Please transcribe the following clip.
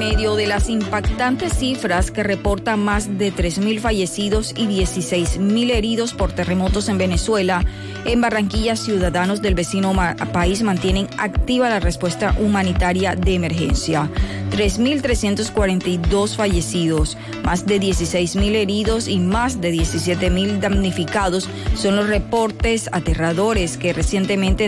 medio de las impactantes cifras que reportan más de 3.000 fallecidos y 16.000 heridos por terremotos en Venezuela, en Barranquilla, ciudadanos del vecino país mantienen activa la respuesta humanitaria de emergencia. 3.342 fallecidos, más de 16.000 heridos y más de 17.000 damnificados son los reportes aterradores que recientemente